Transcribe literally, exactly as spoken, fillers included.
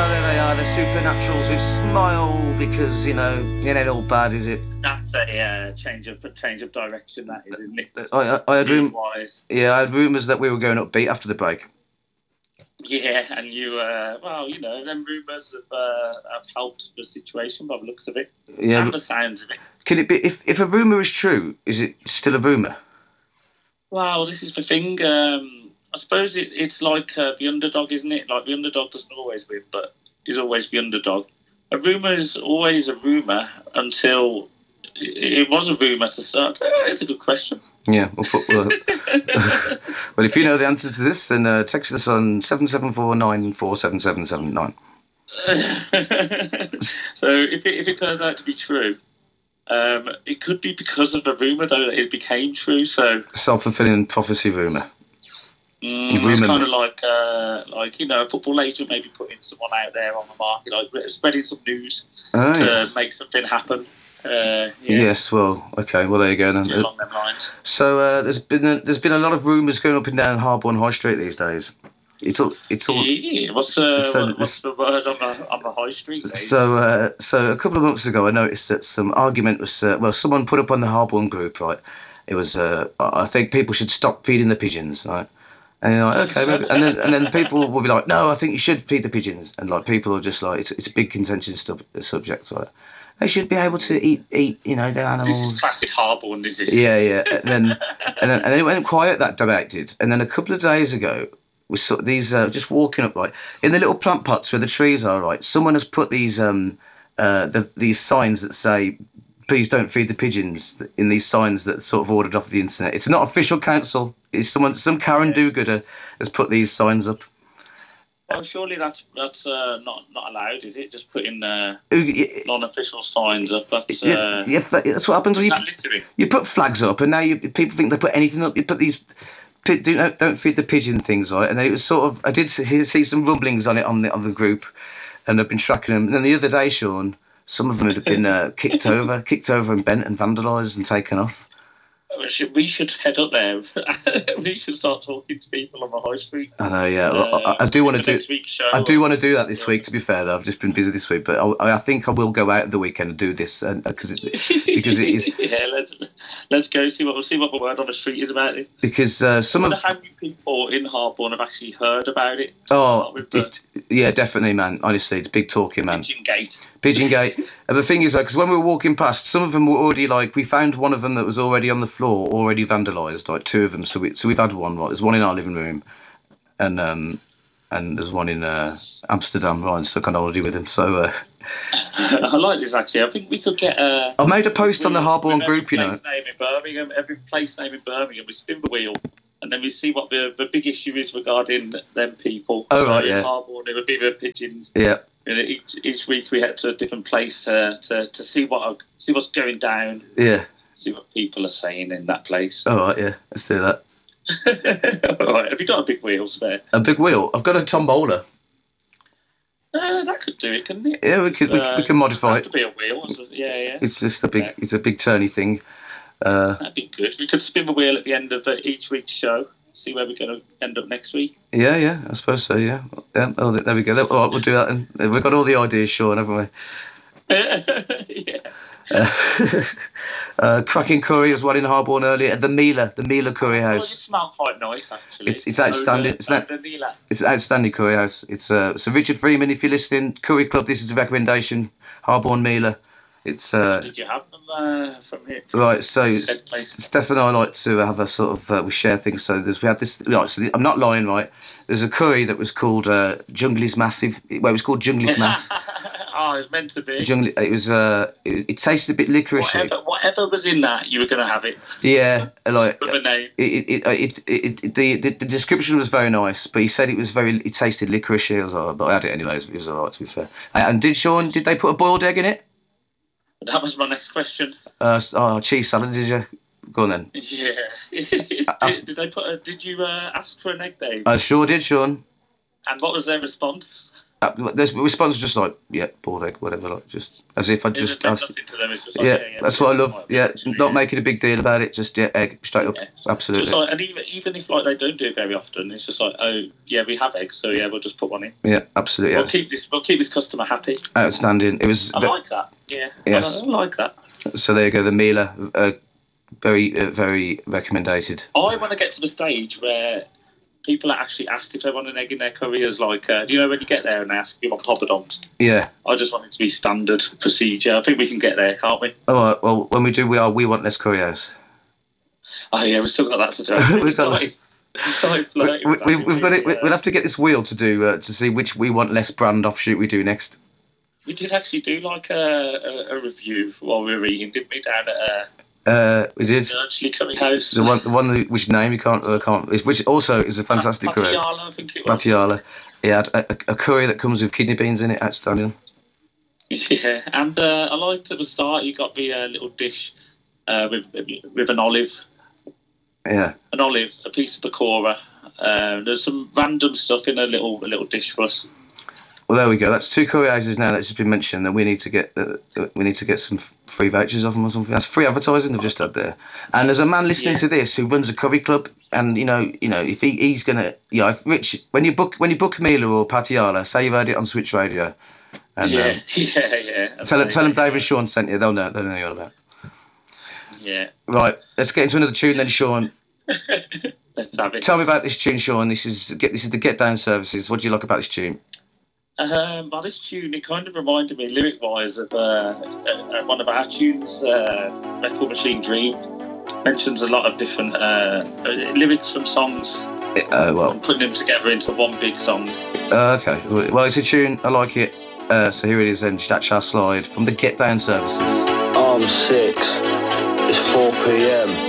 Oh, there they are, the supernaturals with Smile, because, you know, it ain't all bad, is it? That's a uh, change of change of direction, that is, isn't it? I, I, I had room, Wise. yeah, I had rumours that we were going upbeat after the break. Yeah, and you, uh, well, you know, them rumours have, uh, have helped the situation by the looks of it. Yeah, and the sounds of it. Can it be, if, if a rumour is true, is it still a rumour? Well, this is the thing. Um, I suppose it, it's like uh, the underdog, isn't it? Like the underdog doesn't always win, but is always the underdog. A rumour is always a rumour until it, it was a rumour to start. Oh, it's a good question. Yeah. We'll, put, well, well, if you know the answer to this, then uh, text us on seven seven four nine four seven seven seven nine. So if it, if it turns out to be true, um, it could be because of the rumour, though, that it became true. So self-fulfilling prophecy rumour. Mm, it's kind of like, uh, like you know, a football agent maybe putting someone out there on the market, like spreading some news oh, to yes. make something happen. Uh, yeah. Yes, well, okay, well there you go then. Along them lines. So uh, there's been a, there's been a lot of rumours going up and down Harborne High Street these days. It's all it's all. Yeah, what's, uh, so what, what's the word on the on the high street? Days? So uh, so a couple of months ago, I noticed that some argument was uh, well, someone put up on the Harborne group, right? It was uh, I think people should stop feeding the pigeons, right? And you're like, okay, maybe. And then and then people will be like, no, I think you should feed the pigeons. And like people are just like, it's it's a big contentious stu- subject, right? They should be able to eat eat you know their animals. This is classic Harborne, is this? Yeah, yeah. And then and then and then it went quiet, that debate did. And then a couple of days ago, we saw these uh, just walking up, right, in the little plant pots where the trees are, right. Someone has put these um uh the, these signs that say, please don't feed the pigeons, in these signs that sort of ordered off the internet. It's not official council. It's someone, some Karen do-gooder has put these signs up. Well, surely that's that's uh, not not allowed, is it? Just putting uh, non-official signs up. That's uh, yeah, yeah, that's what happens when you you put flags up, and now you, people think they put anything up. You put these. Do, don't feed the pigeon things, right? And then it was sort of, I did see, see some rumblings on it on the on the group, and I've been tracking them. And then the other day, Sean, some of them had been uh, kicked over, kicked over and bent and vandalised and taken off. We should head up there. We should start talking to people on the high street. I know, yeah. Uh, I, I do want to do. I do want to do that this yeah. week. To be fair, though, I've just been busy this week, but I, I think I will go out the weekend and do this, and because it, because it is. Yeah, let's let's go see what we'll see what the word on the street is about this. Because uh, some I of how many people in Harborne have actually heard about it. Oh, it, yeah, definitely, man. Honestly, it's big talking, man. Pigeon Gate. Pigeon Gate. And the thing is, like, because when we were walking past, some of them were already like, we found one of them that was already on the floor, already vandalised, like two of them. So we so we've had one. Right, there's one in our living room, and um, and there's one in uh, Amsterdam. Ryan's stuck on holiday with him. So uh, I like this actually. I think we could get. Uh, I made a post on the Harborne group, you know. Name in Birmingham, every place name in Birmingham, we spin the wheel. And then we see what the, the big issue is regarding them people. Oh, right, yeah. Harborne, it would be the pigeons. Yeah. And each each week we head to a different place to to, to see what see what's going down. Yeah. See what people are saying in that place. All right, yeah. Let's do that. All right. Have you got a big wheel spare? A big wheel? I've got a tombola. Uh, that could do it, couldn't it? Yeah, we could we, uh, we can modify it. It. To be a wheel. Yeah, yeah. It's just a big yeah. it's a big turny thing. Uh, That'd be good. We could spin the wheel at the end of each week's show. See where we're going to end up next week. Yeah, yeah, I suppose so. Yeah. yeah. Oh, there we go. All right, we'll do that. And we've got all the ideas, Sean, haven't we? Yeah. Uh, uh, cracking curry as well in Harborne earlier. The Mila, the Mila Curry House. Oh, it smells quite nice, actually. It's, it's outstanding. Over, it's, not, over it's an outstanding curry house. It's uh, so Richard Freeman, if you're listening, Curry Club. This is a recommendation. Harborne Mila. It's. Uh, Did you have them uh, from here? Right, so Steph and I like to have a sort of uh, we share things. So there's we had this. Right, so I'm not lying, right? There's a curry that was called uh, Jungly's Massive. Well, it was called Jungly's Mass. Oh, it was meant to be. Jungle, it was. Uh, it, it tasted a bit licorice. Whatever, whatever was in that, you were going to have it. Yeah, like the name. It, it, it, it, it, the, the the description was very nice, but he said it was very. It tasted licorice. I was like, but I had it anyways. It was alright, to be fair. And did Sean? Did they put a boiled egg in it? That was my next question. Uh, oh, cheese salad, did you? Go on then. Yeah. did, did they put? A, did you uh, ask for an egg, Dave? I sure did, Sean. And what was their response? uh, the response was just like, yeah, boiled egg, whatever, like just as if I just, It I meant was, nothing to them. It's just like, yeah, yeah, yeah, that's yeah, what I love. right, Yeah, literally, not yeah. making a big deal about it, just yeah, egg straight up, Yeah. absolutely. Just like, and even even if like they don't do it very often, it's just like, oh yeah, we have eggs, so yeah, we'll just put one in. Yeah, absolutely. We'll keep this. We'll keep this customer happy. Outstanding. It was. I ve- like that. Yeah. Yes. I, I like that. So there you go. The Mila, uh, very, uh, very recommended. I want to get to the stage where people are actually asked if they want an egg in their curry. As like, uh, do you know when you get there and they ask you want poppadoms? Yeah. I just want it to be standard procedure. I think we can get there, can't we? All right. Well, when we do, we are. We want less curry house. Oh yeah, we've still got that to do. We've got. Like, like We, flirting we, with we've, that, we've got it. really, uh, We'll have to get this wheel to do uh, to see which we want less brand offshoot we do next. We did actually do like a, a, a review while we were eating, didn't we? Down at uh, Uh, we did Birchley Curry House. the one. The one that- which name you can't. Uh, can't. Which also is a fantastic curry. Patiala, I think it was. Patiala. Yeah, a, a, a curry that comes with kidney beans in it. Outstanding. Yeah, and uh, I liked at the start you got the uh, little dish uh, with with an olive, Yeah. an olive, a piece of pakora. Uh, there's some random stuff in a little a little dish for us. Well, there we go. That's two curry houses now that's just been mentioned. Then we need to get uh, we need to get some f- free vouchers off them or something. That's free advertising they've just had there. And there's a man listening Yeah. to this who runs a curry club, and you know, you know, if he, he's gonna, you know, if Rich, when you book when you book Mila or Patiala, say you've heard it on Switch Radio, and yeah, um, yeah, yeah. tell them tell them Dave and Sean. Sean sent you. They'll know. They'll know you're about. Yeah, Right. Let's get into another tune then, Sean. let's have it. Tell me about this tune, Sean. This is get this is the Get Down Services. What do you like about this tune? Um, by this tune, it kind of reminded me lyric-wise of uh, uh, one of our tunes, uh, Record Machine Dream. Mentions a lot of different uh, uh, lyrics from songs Uh, well, and putting them together into one big song. uh, okay. Well, it's a tune. I like it. Uh, so here it is then. That's our slide from the Get Down Services. I'm six. It's four p.m.